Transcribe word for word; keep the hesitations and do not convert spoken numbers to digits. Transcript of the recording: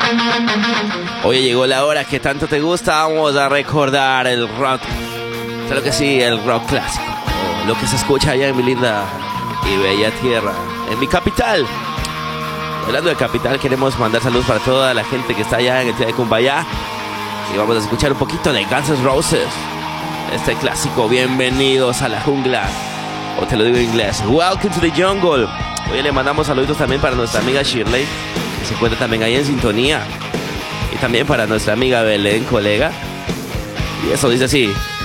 Oye, llegó la hora que tanto te gusta. Vamos a recordar el rock. Claro que sí, el rock clásico. Oh, lo que se escucha allá en mi linda y bella tierra, en mi capital. Hablando de capital, queremos mandar saludos para toda la gente que está allá en el ciudad de Cumbayá. Y vamos a escuchar un poquito de Guns N' Roses. Este clásico, bienvenidos a la jungla. O te lo digo en inglés, welcome to the jungle. Hoy le mandamos saludos también para nuestra amiga Shirley, que se encuentra también ahí en sintonía. Y también para nuestra amiga Belén, colega. Y eso dice así.